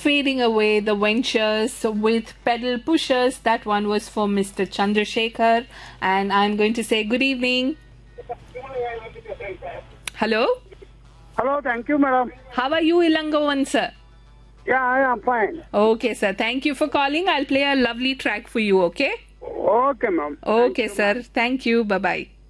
Fading Away, the Ventures with Pedal Pushers. That one was for Mr. Chandrasekhar. And I'm going to say good evening. Hello? Hello, thank you, madam. How are you, Ilangovan, sir? Yeah, I am fine. Okay, sir. Thank you for calling. I'll play a lovely track for you, okay? Okay, ma'am. Okay, sir. Thank you. Bye-bye.